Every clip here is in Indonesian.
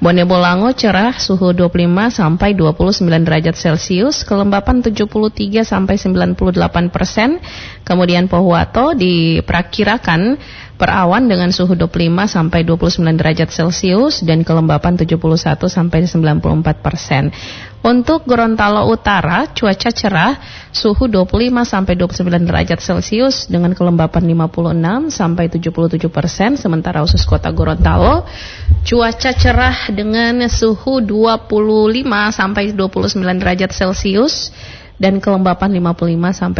Bone Bolango cerah, suhu 25 sampai 29 derajat Celcius, kelembapan 73 sampai 98%. Kemudian Pohuwato diperkirakan berawan dengan suhu 25 sampai 29 derajat Celcius dan kelembapan 71 sampai 94%. Untuk Gorontalo Utara, cuaca cerah, suhu 25 sampai 29 derajat Celcius dengan kelembapan 56 sampai 77%. Sementara khusus Kota Gorontalo, cuaca cerah dengan suhu 25 sampai 29 derajat Celcius dan kelembapan 55 sampai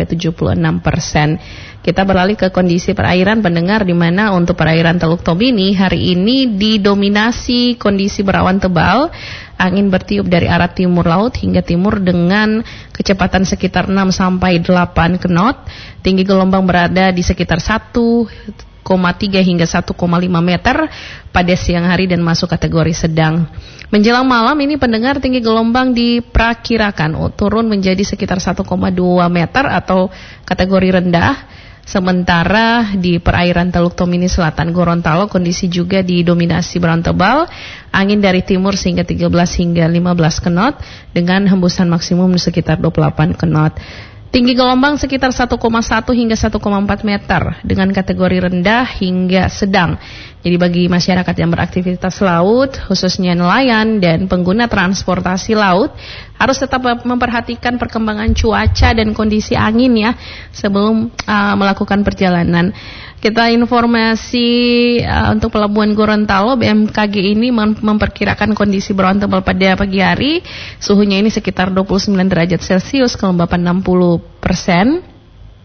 76%. Kita beralih ke kondisi perairan pendengar, di mana untuk perairan Teluk Tomini hari ini didominasi kondisi berawan tebal. Angin bertiup dari arah timur laut hingga timur dengan kecepatan sekitar 6 sampai 8 knot. Tinggi gelombang berada di sekitar 1,3 hingga 1,5 meter pada siang hari dan masuk kategori sedang. Menjelang malam ini pendengar, tinggi gelombang diperkirakan turun menjadi sekitar 1,2 meter atau kategori rendah. Sementara di perairan Teluk Tomini Selatan Gorontalo kondisi juga didominasi berawan tebal, angin dari timur sehingga 13 hingga 15 knot dengan hembusan maksimum sekitar 28 knot. Tinggi gelombang sekitar 1,1 hingga 1,4 meter dengan kategori rendah hingga sedang. Jadi bagi masyarakat yang beraktivitas laut, khususnya nelayan dan pengguna transportasi laut, harus tetap memperhatikan perkembangan cuaca dan kondisi angin ya sebelum melakukan perjalanan. Kita informasi untuk Pelabuhan Gorontalo, BMKG ini memperkirakan kondisi berawan tebal pada pagi hari. Suhunya ini sekitar 29 derajat Celcius, kelembapan 60%.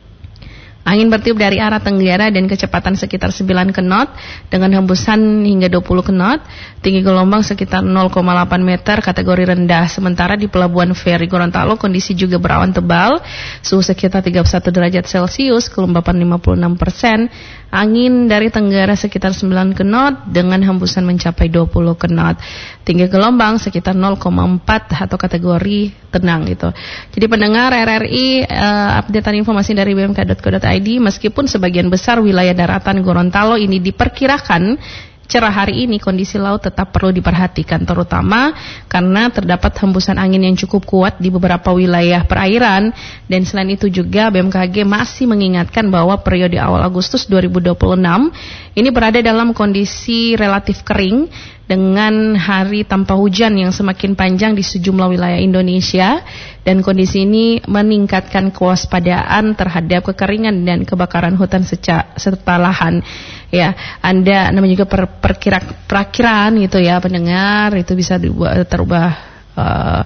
Angin bertiup dari arah tenggara dan kecepatan sekitar 9 knot dengan hembusan hingga 20 knot. Tinggi gelombang sekitar 0,8 meter, kategori rendah. Sementara di Pelabuhan Feri Gorontalo kondisi juga berawan tebal, suhu sekitar 31 derajat Celcius, kelembapan 56%. Angin dari tenggara sekitar 9 knot dengan hembusan mencapai 20 knot. Tinggi gelombang sekitar 0,4 atau kategori tenang gitu. Jadi pendengar RRI, updatean informasi dari bmk.co.id, meskipun sebagian besar wilayah daratan Gorontalo ini diperkirakan cerah hari ini, kondisi laut tetap perlu diperhatikan, terutama karena terdapat hembusan angin yang cukup kuat di beberapa wilayah perairan. Dan selain itu juga BMKG masih mengingatkan bahwa periode awal Agustus 2026 ini berada dalam kondisi relatif kering dengan hari tanpa hujan yang semakin panjang di sejumlah wilayah Indonesia, dan kondisi ini meningkatkan kewaspadaan terhadap kekeringan dan kebakaran hutan serta lahan. Ya, Anda namanya juga perakiraan gitu ya pendengar, itu bisa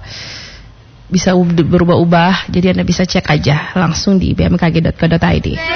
bisa berubah-ubah. Jadi Anda bisa cek aja langsung di bmkg.co.id.